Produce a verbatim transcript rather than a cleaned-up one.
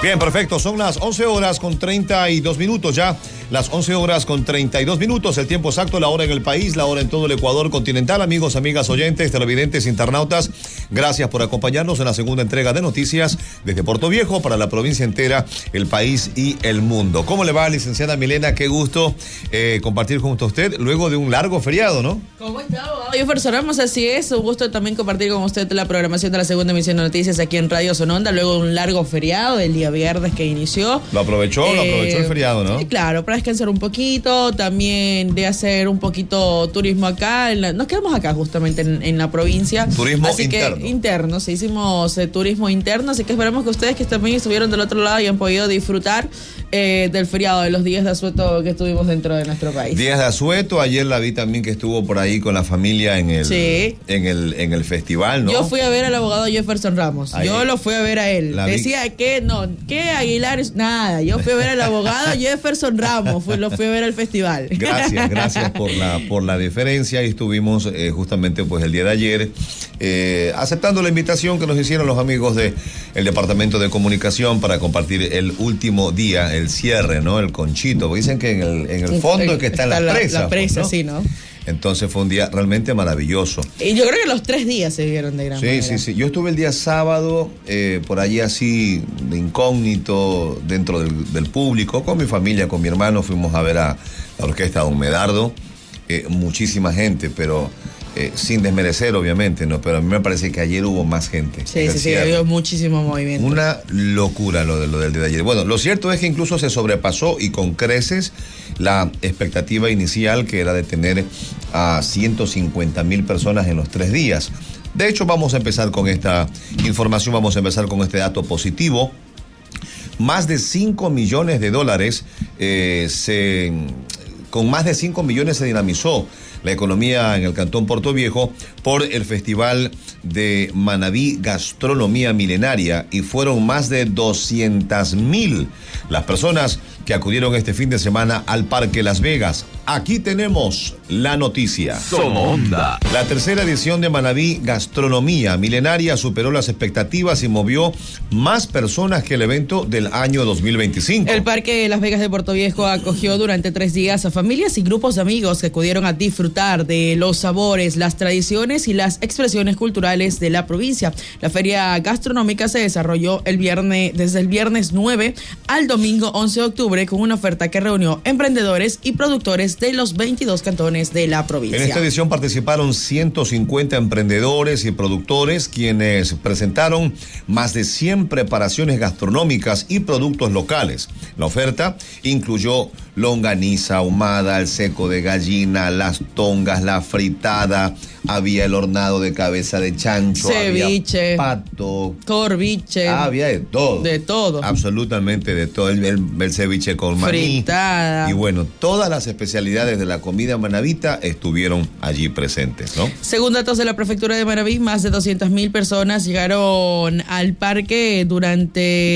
Bien, perfecto. Son las once horas con treinta y dos minutos ya. Las once horas con treinta y dos minutos. El tiempo exacto, la hora en el país, la hora en todo el Ecuador continental. Amigos, amigas, oyentes, televidentes, internautas, gracias por acompañarnos en la segunda entrega de noticias desde Puerto Viejo para la provincia entera, el país y el mundo. ¿Cómo le va, licenciada Milena? Qué gusto eh, compartir junto a usted luego de un largo feriado, ¿no? ¿Cómo está, abogado Jefferson Ramos? Así es, un gusto también compartir con usted la programación de la segunda emisión de noticias aquí en Radio Sononda, luego de un largo feriado, el día viernes que inició. Lo aprovechó, eh, lo aprovechó el feriado, ¿no? Sí, claro, para descansar un poquito, también de hacer un poquito turismo acá. En la, nos quedamos acá justamente en, en la provincia. Turismo así interno. Que, interno, sí, hicimos eh, turismo interno, así que esperamos que ustedes que también estuvieron del otro lado y han podido disfrutar eh, del feriado, de los días de asueto que estuvimos dentro de nuestro país. Días de asueto, ayer la vi también que estuvo por ahí con la familia en el, sí. en el, en el festival, ¿no? Yo fui a ver al abogado Jefferson Ramos, ahí, yo lo fui a ver a él, decía que no, que Aguilar es nada, yo fui a ver al abogado Jefferson Ramos, fui, lo fui a ver al festival. Gracias, gracias por la, por la deferencia y estuvimos eh, justamente pues el día de ayer eh, aceptando la invitación que nos hicieron los amigos del Departamento de Comunicación para compartir el último día, el cierre, ¿no? El conchito, dicen que en el, en el fondo es que están está las la, presas. La presa, pues, ¿no? Sí, ¿no? Entonces fue un día realmente maravilloso. Y yo creo que los tres días se vieron de gran sí, manera. Sí, sí, sí. Yo estuve el día sábado eh, por allí así de incógnito dentro del, del público, con mi familia, con mi hermano, fuimos a ver a la orquesta Don Medardo, eh, muchísima gente, pero eh, sin desmerecer obviamente, ¿no? Pero a mí me parece que ayer hubo más gente. Sí, sí, sí, había muchísimo movimiento. Una locura lo, de, lo del día de ayer. Bueno, lo cierto es que incluso se sobrepasó y con creces la expectativa inicial, que era de tener a ciento cincuenta mil personas en los tres días. De hecho, vamos a empezar con esta información, vamos a empezar con este dato positivo. Más de cinco millones de dólares, eh, se, con más de cinco millones se dinamizó la economía en el Cantón Puerto Viejo por el Festival de Manabí Gastronomía Milenaria, y fueron más de doscientas mil las personas que acudieron este fin de semana al Parque Las Vegas. Aquí tenemos la noticia. Sononda. La tercera edición de Manabí Gastronomía Milenaria superó las expectativas y movió más personas que el evento del año dos mil veinticinco. El Parque Las Vegas de Puerto Viejo acogió durante tres días a familias y grupos de amigos que acudieron a disfrutar de los sabores, las tradiciones y las expresiones culturales de la provincia. La feria gastronómica se desarrolló el viernes, desde el viernes nueve al domingo once de octubre, con una oferta que reunió emprendedores y productores de los veintidós cantones de la provincia. En esta edición participaron ciento cincuenta emprendedores y productores, quienes presentaron más de cien preparaciones gastronómicas y productos locales. La oferta incluyó longaniza ahumada, el seco de gallina, las tongas, la fritada, había el hornado de cabeza de chancho, ceviche, había pato, corviche, había de todo. De todo. Absolutamente de todo. El, el, el ceviche con maní. Fritada. Y bueno, todas las especialidades de la comida manabita estuvieron allí presentes, ¿no? Según datos de la Prefectura de Manabí, más de doscientas mil personas llegaron al parque durante